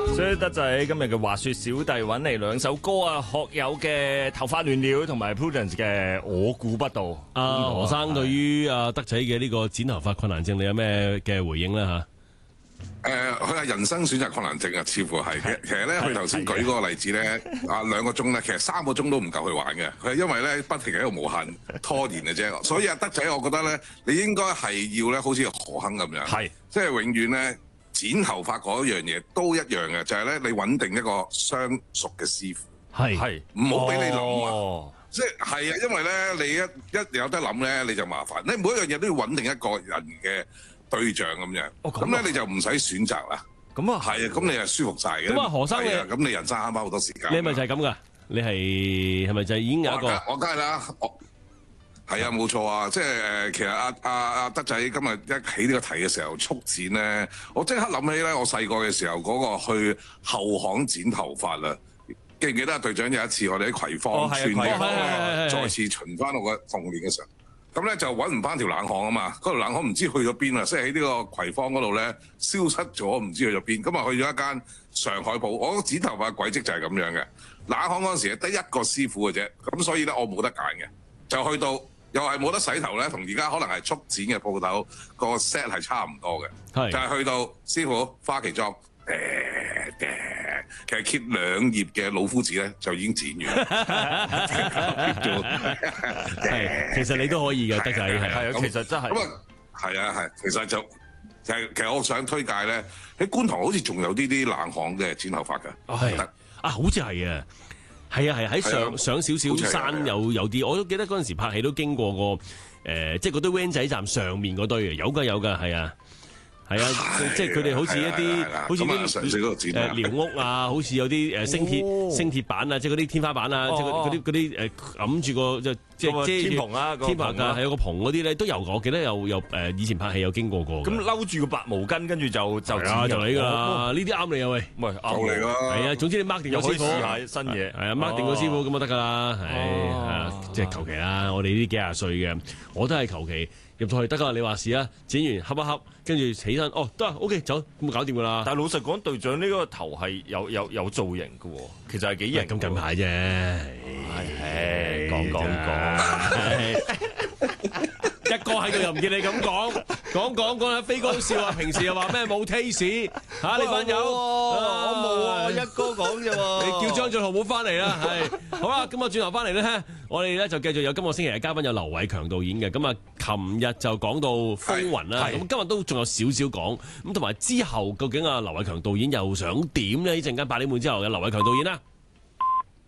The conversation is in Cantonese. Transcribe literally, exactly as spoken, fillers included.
所以德仔今日嘅滑雪小弟揾嚟兩首歌啊，學友嘅《頭髮亂了》同埋 Prudence 嘅《我估不到》。 阿何生對於阿德仔嘅呢個剪頭髮困難症，你有咩嘅回應咧嚇？ 誒，佢係人生選擇困難症啊，似乎係嘅。其實咧，佢頭先舉嗰個例子咧，啊兩個鐘咧，其實三個鐘都唔夠佢玩嘅。佢係因為咧不停喺度無限拖延嘅啫。所以阿德仔，我覺得咧，你應該係要咧，好似何鏗咁樣，係即係永遠咧剪頭髮嗰樣嘢都一樣嘅，就係咧你穩定一個相熟嘅師傅， 係係唔好俾你諗啊！ 哦即係係啊，因為咧你一一有得諗咧，你就麻煩。你每一樣嘢都要穩定一個人嘅對象咁樣，咁咧、哦、你就唔使選擇啦。咁啊，係啊，咁你係舒服晒嘅。 咁啊，何生嘅， 咁你人生慳翻好多時間。 你係咪就係咁噶？你係係咪就係已經有一個？ 我梗係啦，我係啊，冇錯啊。即係誒，其實阿阿阿德仔今日一起呢個題嘅時候，速剪咧，我即刻諗起咧，我細個嘅時候嗰、那個去後巷剪頭髮啦。記唔記得啊？隊長有一次我哋喺葵芳村嘅、哦、再次巡翻我嘅童年嘅時候。咁咧就揾唔翻條冷巷啊嘛，嗰條冷巷唔知去咗邊啦，即係喺呢個葵芳嗰度咧消失咗，唔知去咗邊。咁啊去咗一間上海鋪，我剪頭髮嘅軌跡就係咁樣嘅。冷巷嗰陣時得一個師傅嘅啫，咁所以咧我冇得揀嘅，就去到又係冇得洗頭咧，同而家可能係速剪嘅鋪頭個 set 係差唔多嘅，就係、是、去到師傅花旗裝。誒誒，其實揭兩頁嘅老夫子咧就已經剪完。 係，其實你都可以嘅，德仔係係啊，其實真係。 咁啊，係啊係，其實就其實其實我想推介咧，喺觀塘好似仲有啲啲冷巷嘅剪頭髮㗎。 係啊，好似係啊，係啊係喺上上少少山有有啲，我都記得嗰陣時拍戲都經過個誒，即係嗰堆 van 仔站上面嗰堆嘅，有㗎有㗎，係啊。係啊，即係佢哋好似一啲，好似啲誒寮屋啊，好似有啲誒升鐵升鐵板啊，即係嗰啲天花板啊，即係嗰啲嗰啲誒揞住個即係即係遮住天棚啊， 天棚啊，係有個棚嗰啲咧都有，我記得有有誒以前拍戲有經過過。 咁嬲住個白毛巾，跟住就就啊就嚟㗎啦，呢啲啱你啊喂， 唔係啱嚟㗎， 係啊，總之你 mark 定個師傅， 試下新嘢， 係啊 mark 定個師傅咁就得㗎啦，係啊，即係求其啦，我哋呢啲幾廿歲嘅，我都係求其。入到去得㗎，你話事啊！剪完恰一恰，跟住起身，哦得啊 ，OK 走，咁搞掂㗎啦。 但係老實講，隊長呢個頭係有有有造型嘅喎，其實係幾型。 咁近排啫， 係講講講。 一哥喺度又唔見你咁講，講講講下飛哥笑啊！平時又話咩冇 taste 嚇你班友， 我冇啊，一哥講啫喎。 你叫張俊豪唔好翻嚟啦，係好啦，咁啊轉頭翻嚟咧，我哋咧就繼續有今個星期嘅嘉賓有劉偉強導演嘅，咁啊琴日就講到風雲啦，咁今日都仲有少少講，咁同埋之後究竟啊劉偉強導演又想點咧？呢陣間八點半之後有劉偉強導演啦。